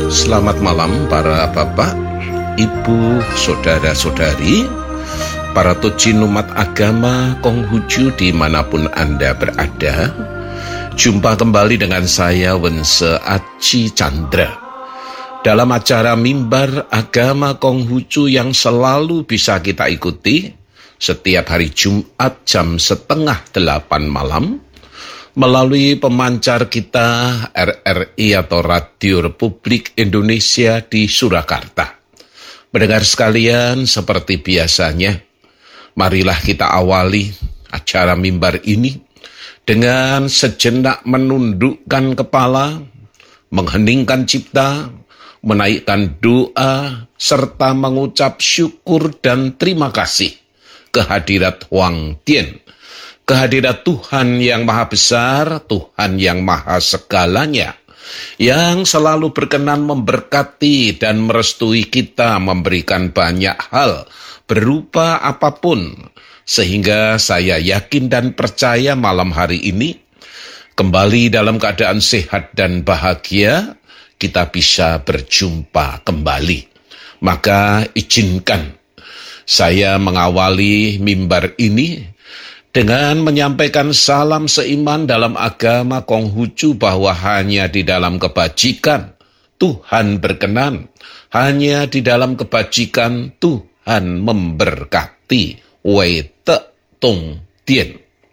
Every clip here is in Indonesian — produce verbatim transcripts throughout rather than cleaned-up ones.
Selamat malam para bapak, ibu, saudara-saudari, para tucin umat agama Konghucu dimanapun Anda berada. Jumpa kembali dengan saya Wense Aji Chandra dalam acara Mimbar Agama Konghucu yang selalu bisa kita ikuti setiap hari Jumat jam setengah delapan malam melalui pemancar kita R R I atau Radio Republik Indonesia di Surakarta. Pendengar sekalian, seperti biasanya, marilah kita awali acara mimbar ini dengan sejenak menundukkan kepala, mengheningkan cipta, menaikkan doa, serta mengucap syukur dan terima kasih kehadirat Huang Tian, kehadirat Tuhan yang Maha Besar, Tuhan yang Maha Segalanya, yang selalu berkenan memberkati dan merestui kita memberikan banyak hal berupa apapun, sehingga saya yakin dan percaya malam hari ini kembali dalam keadaan sehat dan bahagia kita bisa berjumpa kembali. Maka izinkan saya mengawali mimbar ini dengan menyampaikan salam seiman dalam agama Konghucu bahwa hanya di dalam kebajikan Tuhan berkenan, hanya di dalam kebajikan Tuhan memberkati. Wei Te Tung Tian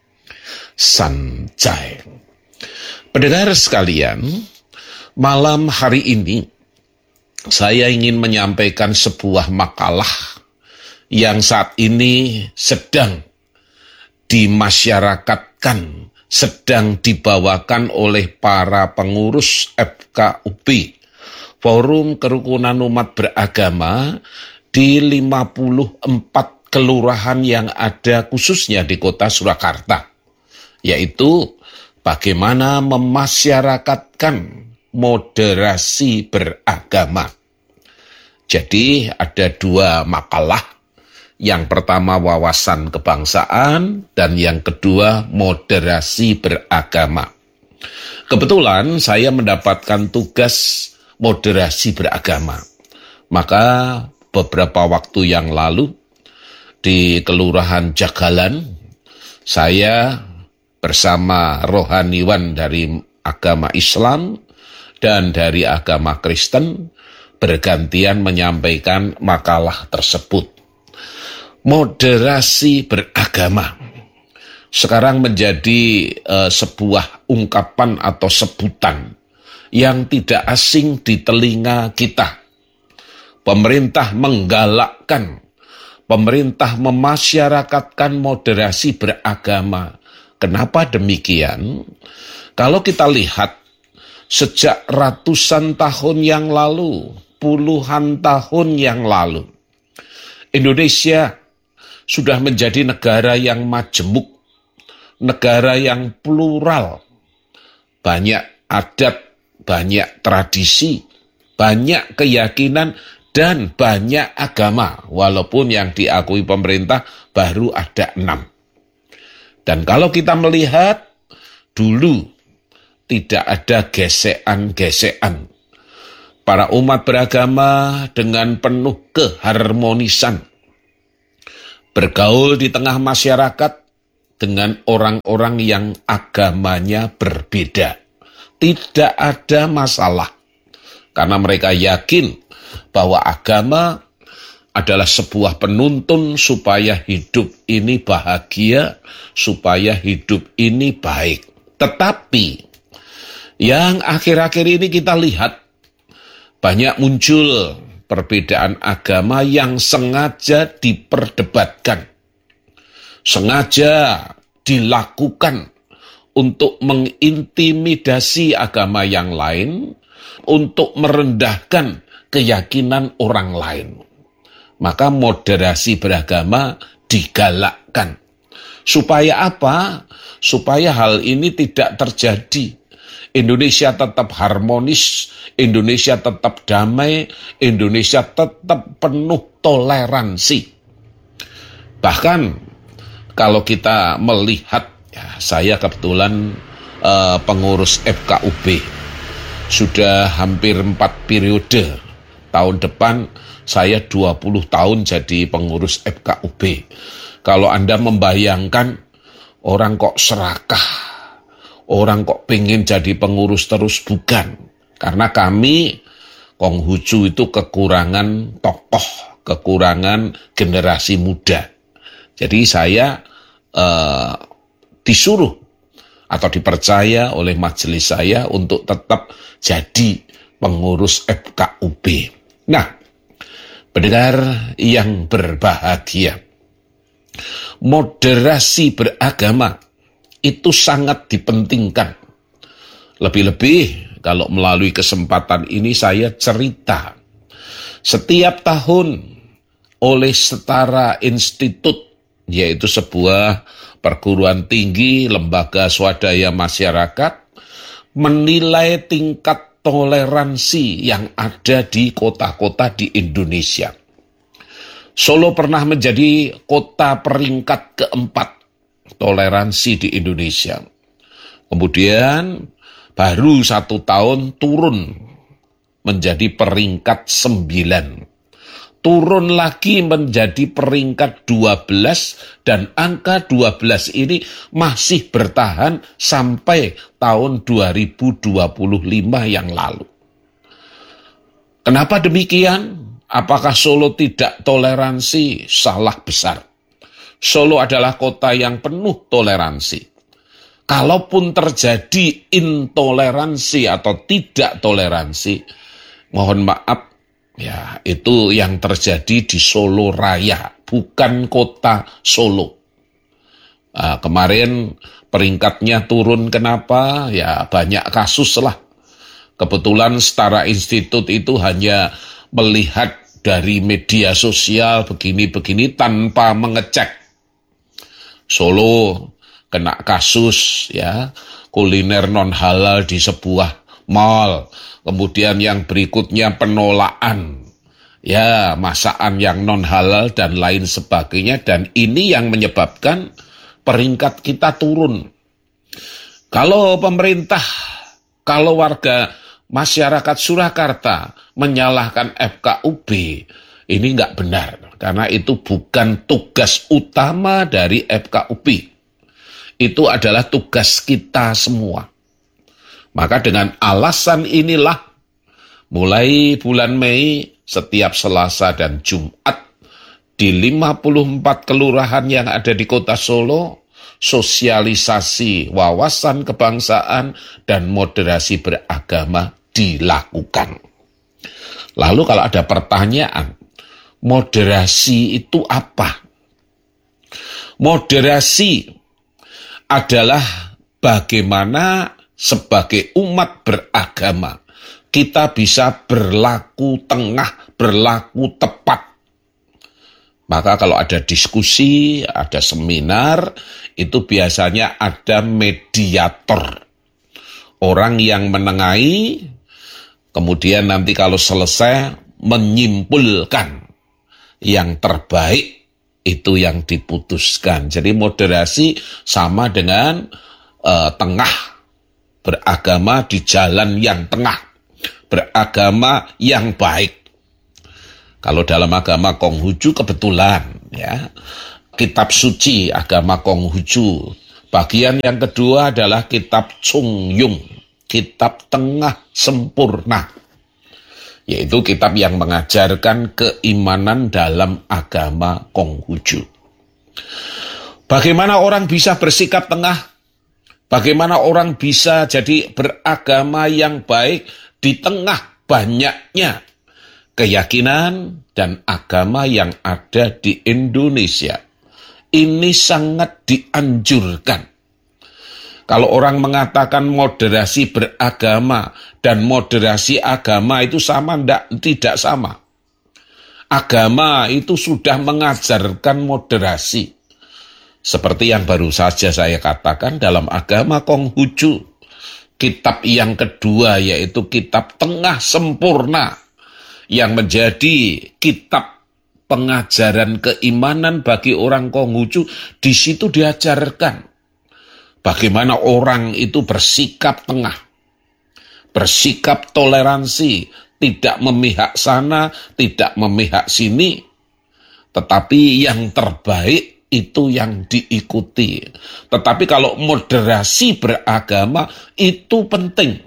San Cai. Pendengar sekalian, malam hari ini saya ingin menyampaikan sebuah makalah yang saat ini sedang dimasyarakatkan, sedang dibawakan oleh para pengurus F K U B, Forum Kerukunan Umat Beragama di lima puluh empat kelurahan yang ada khususnya di kota Surakarta, yaitu bagaimana memasyarakatkan moderasi beragama. Jadi ada dua makalah. Yang pertama wawasan kebangsaan dan yang kedua moderasi beragama. Kebetulan saya mendapatkan tugas moderasi beragama. Maka beberapa waktu yang lalu di Kelurahan Jagalan saya bersama rohaniwan dari agama Islam dan dari agama Kristen bergantian menyampaikan makalah tersebut. Moderasi beragama sekarang menjadi uh, sebuah ungkapan atau sebutan yang tidak asing di telinga kita. Pemerintah menggalakkan, pemerintah memasyarakatkan moderasi beragama. Kenapa demikian? Kalau kita lihat sejak ratusan tahun yang lalu, puluhan tahun yang lalu, Indonesia sudah menjadi negara yang majemuk, negara yang plural, banyak adat, banyak tradisi, banyak keyakinan, dan banyak agama, walaupun yang diakui pemerintah baru ada enam. Dan kalau kita melihat, dulu tidak ada gesekan-gesekan. Para umat beragama dengan penuh keharmonisan bergaul di tengah masyarakat dengan orang-orang yang agamanya berbeda. Tidak ada masalah, karena mereka yakin bahwa agama adalah sebuah penuntun supaya hidup ini bahagia, supaya hidup ini baik. Tetapi yang akhir-akhir ini kita lihat banyak muncul perbedaan agama yang sengaja diperdebatkan, sengaja dilakukan untuk mengintimidasi agama yang lain, untuk merendahkan keyakinan orang lain. Maka moderasi beragama digalakkan. Supaya apa? Supaya hal ini tidak terjadi. Indonesia tetap harmonis, Indonesia tetap damai, Indonesia tetap penuh toleransi. Bahkan kalau kita melihat, ya, saya kebetulan uh, pengurus F K U B, Sudah hampir empat periode. Tahun depan saya dua puluh tahun jadi pengurus F K U B. Kalau Anda membayangkan orang kok serakah, orang kok pengen jadi pengurus terus, bukan. Karena kami, Konghucu itu kekurangan tokoh, kekurangan generasi muda. Jadi saya eh, disuruh atau dipercaya oleh majelis saya untuk tetap jadi pengurus F K U B. Nah, pendengar yang berbahagia, moderasi beragama itu sangat dipentingkan. Lebih-lebih kalau melalui kesempatan ini saya cerita. Setiap tahun oleh Setara Institut, yaitu sebuah perguruan tinggi lembaga swadaya masyarakat, menilai tingkat toleransi yang ada di kota-kota di Indonesia. Solo pernah menjadi kota peringkat keempat toleransi di Indonesia. Kemudian baru satu tahun turun menjadi peringkat sembilan. Turun lagi menjadi peringkat dua belas, dan angka dua belas ini masih bertahan sampai tahun dua ribu dua puluh lima yang lalu. Kenapa demikian? Apakah Solo tidak toleransi? Salah besar. Solo adalah kota yang penuh toleransi. Kalaupun terjadi intoleransi atau tidak toleransi, mohon maaf, ya, itu yang terjadi di Solo Raya, bukan kota Solo. Nah, kemarin peringkatnya turun, kenapa? Ya, banyak kasus lah. Kebetulan Setara Institut itu hanya melihat dari media sosial begini-begini tanpa mengecek. Solo kena kasus, ya, kuliner non halal di sebuah mal. Kemudian yang berikutnya penolakan, ya, masakan yang non halal dan lain sebagainya. Dan ini yang menyebabkan peringkat kita turun. Kalau pemerintah, kalau warga masyarakat Surakarta menyalahkan F K U B, ini nggak benar. Karena itu bukan tugas utama dari F K U B. Itu adalah tugas kita semua. Maka dengan alasan inilah, mulai bulan Mei, setiap Selasa dan Jumat, di lima puluh empat kelurahan yang ada di kota Solo, sosialisasi wawasan kebangsaan dan moderasi beragama dilakukan. Lalu kalau ada pertanyaan, moderasi itu apa? Moderasi adalah bagaimana sebagai umat beragama kita bisa berlaku tengah, berlaku tepat. Maka kalau ada diskusi, ada seminar, itu biasanya ada mediator. Orang yang menengahi, kemudian nanti kalau selesai menyimpulkan yang terbaik, itu yang diputuskan. Jadi moderasi sama dengan uh, tengah, beragama di jalan yang tengah, beragama yang baik. Kalau dalam agama Konghucu kebetulan, ya, kitab suci agama Konghucu. Bagian yang kedua adalah kitab Chungyung, kitab tengah sempurna. Yaitu kitab yang mengajarkan keimanan dalam agama Konghucu. Bagaimana orang bisa bersikap tengah? Bagaimana orang bisa jadi beragama yang baik di tengah banyaknya keyakinan dan agama yang ada di Indonesia? Ini sangat dianjurkan. Kalau orang mengatakan moderasi beragama dan moderasi agama itu sama, enggak, tidak sama. Agama itu sudah mengajarkan moderasi. Seperti yang baru saja saya katakan dalam agama Konghucu. Kitab yang kedua yaitu kitab tengah sempurna, yang menjadi kitab pengajaran keimanan bagi orang Konghucu. Di situ diajarkan bagaimana orang itu bersikap tengah. bersikap toleransi, tidak memihak sana, tidak memihak sini, tetapi yang terbaik itu yang diikuti. Tetapi kalau moderasi beragama itu penting.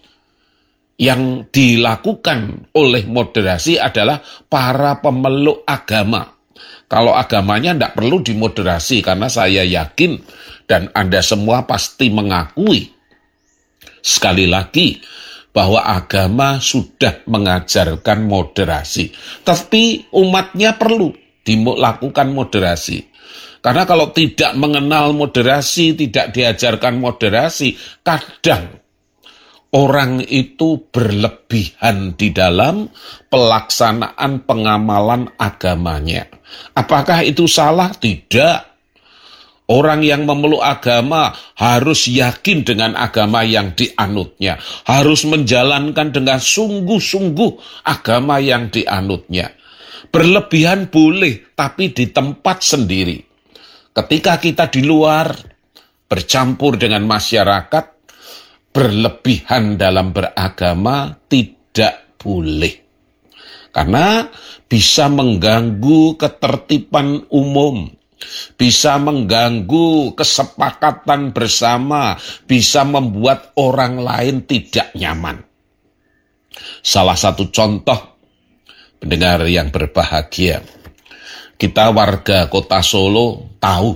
Yang dilakukan oleh moderasi adalah para pemeluk agama. Kalau agamanya tidak perlu dimoderasi, karena saya yakin dan Anda semua pasti mengakui sekali lagi bahwa agama sudah mengajarkan moderasi. Tapi umatnya perlu dilakukan moderasi. Karena kalau tidak mengenal moderasi, tidak diajarkan moderasi, kadang orang itu berlebihan di dalam pelaksanaan pengamalan agamanya. Apakah itu salah? Tidak. Orang yang memeluk agama harus yakin dengan agama yang dianutnya. Harus menjalankan dengan sungguh-sungguh agama yang dianutnya. Berlebihan boleh, tapi di tempat sendiri. Ketika kita di luar, bercampur dengan masyarakat, berlebihan dalam beragama tidak boleh. Karena bisa mengganggu ketertiban umum, bisa mengganggu kesepakatan bersama, bisa membuat orang lain tidak nyaman. Salah satu contoh, pendengar yang berbahagia, kita warga kota Solo tahu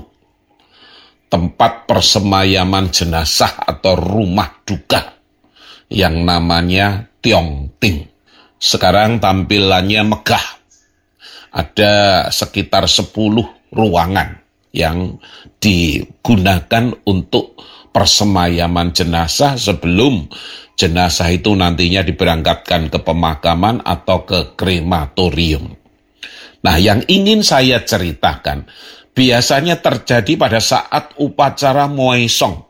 tempat persemayaman jenazah atau rumah duka yang namanya Tiong Ting. Sekarang tampilannya megah. Ada sekitar sepuluh ruangan yang digunakan untuk persemayaman jenazah sebelum jenazah itu nantinya diberangkatkan ke pemakaman atau ke krematorium. Nah, yang ingin saya ceritakan, biasanya terjadi pada saat upacara Moisong.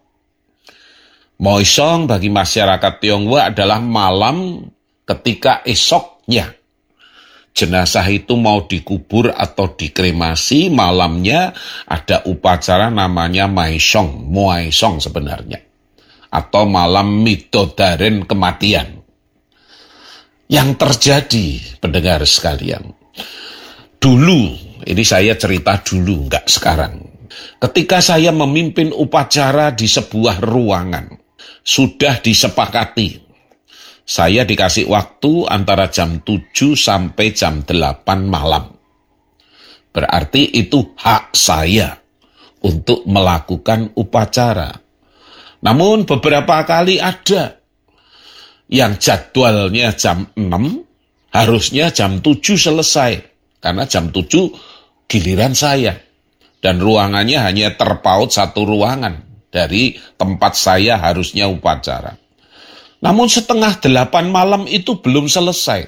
Moisong bagi masyarakat Tionghoa adalah malam ketika esoknya jenazah itu mau dikubur atau dikremasi, malamnya ada upacara namanya Moisong, Moisong sebenarnya. Atau malam midodaren kematian. Yang terjadi, pendengar sekalian, dulu, ini saya cerita dulu, enggak sekarang. Ketika saya memimpin upacara di sebuah ruangan, sudah disepakati. Saya dikasih waktu antara jam tujuh sampai jam delapan malam. Berarti itu hak saya untuk melakukan upacara. Namun beberapa kali ada yang jadwalnya jam enam, harusnya jam tujuh selesai. Karena jam tujuh giliran saya. Dan ruangannya hanya terpaut satu ruangan dari tempat saya harusnya upacara. Namun setengah delapan malam itu belum selesai.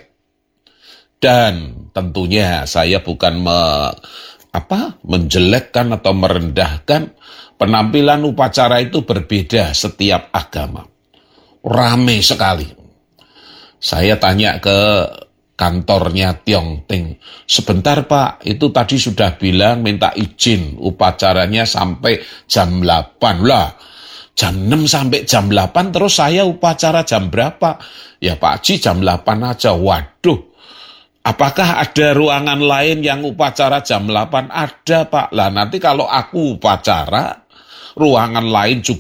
Dan tentunya saya bukan me, apa, menjelekkan atau merendahkan. Penampilan upacara itu berbeda setiap agama. Rame sekali. Saya tanya ke kantornya Tiong Ting, sebentar Pak, itu tadi sudah bilang minta izin upacaranya sampai jam delapan. Lah, jam enam sampai jam delapan, terus saya upacara jam berapa? Ya Pak Haji, jam delapan aja. Waduh, apakah ada ruangan lain yang upacara jam delapan? Ada Pak. Lah nanti kalau aku upacara, ruangan lain juga